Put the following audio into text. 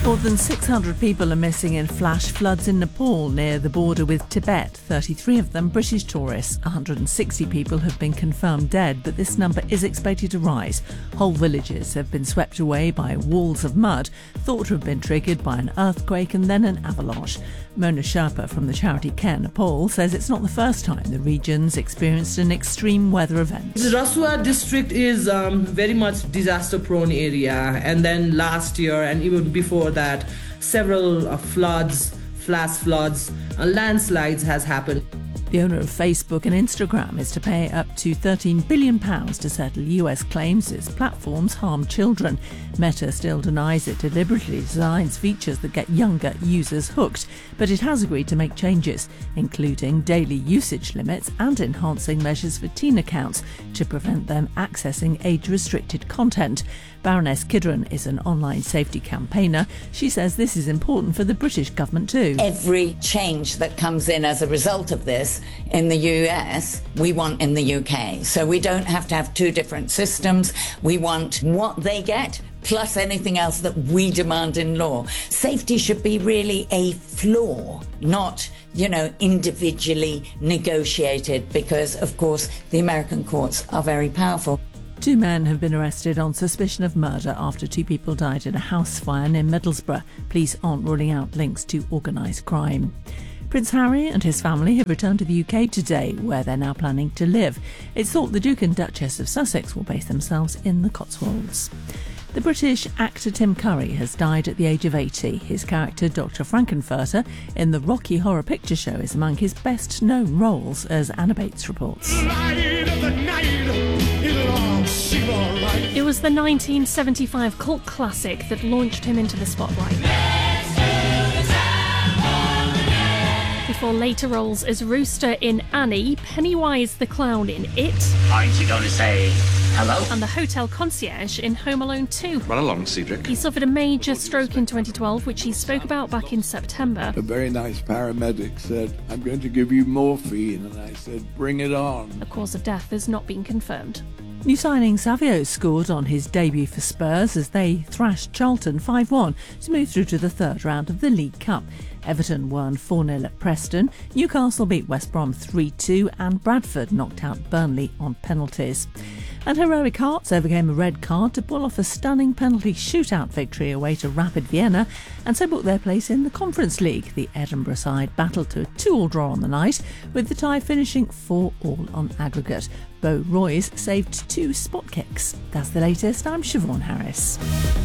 More than 600 people are missing in flash floods in Nepal near the border with Tibet, 33 of them British tourists. 160 people have been confirmed dead, but this number is expected to rise. Whole villages have been swept away by walls of mud, thought to have been triggered by an earthquake and then an avalanche. Mona Sherpa from the charity Care Nepal says it's not the first time the region's experienced an extreme weather event. The Rasua district is very much disaster-prone area, and then last year and even before that, several floods, flash floods, landslides has happened. The owner of Facebook and Instagram is to pay up to £13 billion to settle US claims its platforms harm children. Meta still denies it deliberately designs features that get younger users hooked, but it has agreed to make changes, including daily usage limits and enhancing measures for teen accounts to prevent them accessing age-restricted content. Baroness Kidron is an online safety campaigner. She says this is important for the British government too. Every change that comes in as a result of this in the US, we want in the UK. So we don't have to have two different systems. We want what they get plus anything else that we demand in law. Safety should be really a flaw, not, individually negotiated, because, of course, the American courts are very powerful. 2 men have been arrested on suspicion of murder after 2 people died in a house fire near Middlesbrough. Police aren't ruling out links to organised crime. Prince Harry and his family have returned to the UK today, where they're now planning to live. It's thought the Duke and Duchess of Sussex will base themselves in the Cotswolds. The British actor Tim Curry has died at the age of 80. His character Dr. Frankenfurter in the Rocky Horror Picture Show is among his best-known roles, as Anna Bates reports. It was the 1975 cult classic that launched him into the spotlight. Before later roles as Rooster in Annie, Pennywise the Clown in It, Aren't you going to say hello? and the hotel concierge in Home Alone 2. Run along, Cedric. He suffered a major stroke in 2012, which he spoke about back in September. A very nice paramedic said, "I'm going to give you morphine," and I said, "Bring it on." The cause of death has not been confirmed. New signing Savio scored on his debut for Spurs as they thrashed Charlton 5-1 to move through to the third round of the League Cup. Everton won 4-0 at Preston, Newcastle beat West Brom 3-2 and Bradford knocked out Burnley on penalties. And Heroic Hearts overcame a red card to pull off a stunning penalty shootout victory away to Rapid Vienna and so booked their place in the Conference League. The Edinburgh side battled to a 2-2 draw on the night, with the tie finishing 4-4 on aggregate. Bo Royce saved 2 spot kicks. That's the latest. I'm Siobhan Harris.